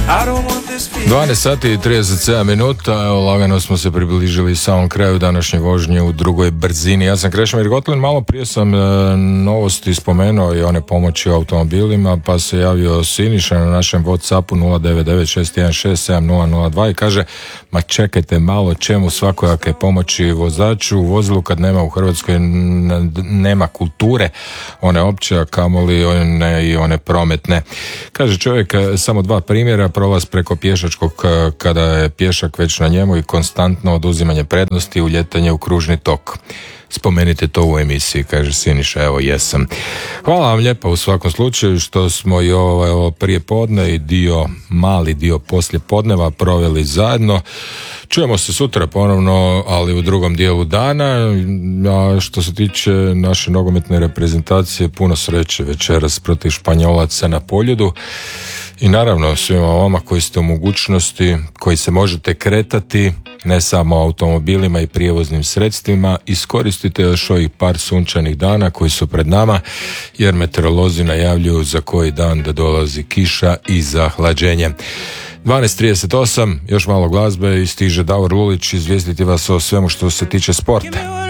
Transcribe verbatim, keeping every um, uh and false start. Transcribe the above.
dvanaest sati i trideset sedam minuta, evo lagano smo se približili samom kraju današnje vožnje u drugoj brzini. Ja sam Krešimir Gotlin, malo prije sam e, novosti spomenuo i one pomoći u automobilima, pa se javio Siniša na našem WhatsAppu nula devet devet šest jedan šest sedam nula nula dva i kaže, ma čekajte malo, čemu svakojake pomoći vozaču u vozilu kad nema u Hrvatskoj, n- nema kulture, one opće, a kamoli one i one prometne. Kaže čovjek, samo dva primjera, prolaz preko pješačkog kada je pješak već na njemu i konstantno oduzimanje prednosti, uljetanje u kružni tok. Spomenite to u emisiji, kaže Siniša, evo jesam. Hvala vam lijepo u svakom slučaju što smo i ovo, ovo prije podne i dio, mali dio poslije podneva proveli zajedno. Čujemo se sutra ponovno, ali u drugom dijelu dana. A što se tiče naše nogometne reprezentacije, puno sreće večeras protiv Španjolaca na Poljudu. I naravno svima vama koji ste u mogućnosti, koji se možete kretati, ne samo automobilima i prijevoznim sredstvima, iskoristite još ovih par sunčanih dana koji su pred nama, jer meteorolozi najavljuju za koji dan da dolazi kiša i zahlađenje. dvanaest trideset osam, još malo glazbe i stiže Davor Lulić izvijestiti vas o svemu što se tiče sporta.